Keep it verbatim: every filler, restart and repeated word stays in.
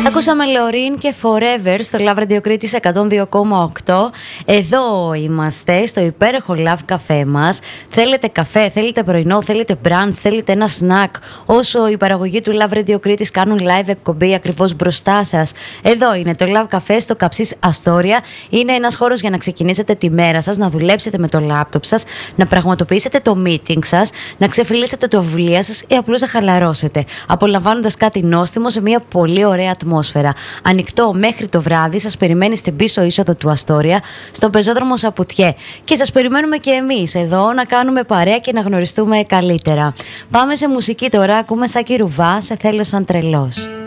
Ακούσαμε Λωρίν και Forever στο Love Radio Κρήτης εκατόν δύο κόμμα οκτώ. Εδώ είμαστε στο υπέροχο Love Café μας. Θέλετε καφέ, θέλετε πρωινό, θέλετε brunch, θέλετε ένα snack. Όσο η παραγωγή του Love Radio Κρήτης κάνουν live εκπομπή ακριβώς μπροστά σας. Εδώ είναι το Love Café στο Καψής Αστόρια. Είναι ένας χώρος για να ξεκινήσετε τη μέρα σας, να δουλέψετε με το λάπτοπ σας, να πραγματοποιήσετε το meeting σας, να ξεφυλίσετε το βιβλία σας ή απλώς να χαλαρώσετε, απολαμβάνοντας κάτι νόστιμο σε μια πολύ ωραία ατμόσφαιρα. Ανοιχτό μέχρι το βράδυ, σας περιμένει στην πίσω είσοδο του Αστόρια, στο πεζόδρομο Σαπουτιέ. Και σας περιμένουμε και εμείς εδώ να κάνουμε παρέα και να γνωριστούμε καλύτερα. Πάμε σε μουσική τώρα, ακούμε Σάκη Ρουβά, σε θέλω σαν τρελός.